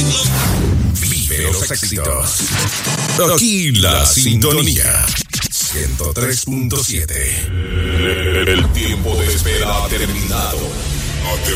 Vive los éxitos. Aquí la sintonía. 103.7. El tiempo de espera ha terminado.